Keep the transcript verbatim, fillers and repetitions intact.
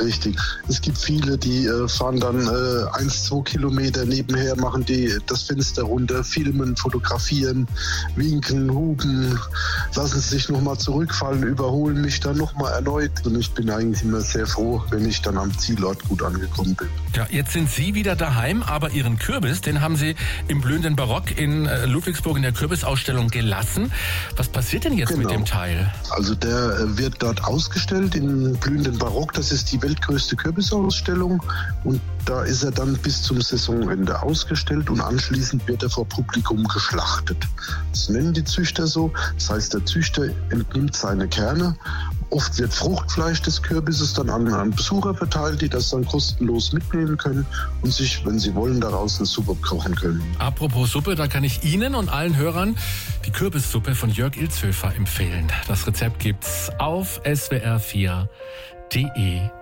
Richtig. Es gibt viele, die äh, fahren dann äh, eins, zwei Kilometer nebenher, machen die das Fenster runter, filmen, fotografieren, winken, hupen, lassen sich nochmal zurückfallen, überholen mich dann nochmal erneut. Und ich bin eigentlich immer sehr froh, wenn ich dann am Zielort gut angekommen bin. Ja, jetzt sind Sie wieder daheim, aber Ihren Kürbis, den haben Sie im blühenden Barock in äh, Ludwigsburg in der Kürbisausstellung gelassen. Was passiert denn jetzt Genau. mit dem Teil? Also der äh, wird dort ausgestellt im blühenden Barock. Das ist die weltgrößte Kürbisausstellung und da ist er dann bis zum Saisonende ausgestellt und anschließend wird er vor Publikum geschlachtet. Das nennen die Züchter so. Das heißt, der Züchter entnimmt seine Kerne. Oft wird Fruchtfleisch des Kürbisses dann an, an Besucher verteilt, die das dann kostenlos mitnehmen können und sich, wenn sie wollen, daraus eine Suppe kochen können. Apropos Suppe, da kann ich Ihnen und allen Hörern die Kürbissuppe von Jörg Ilzhöfer empfehlen. Das Rezept gibt's auf S W R vier punkt de.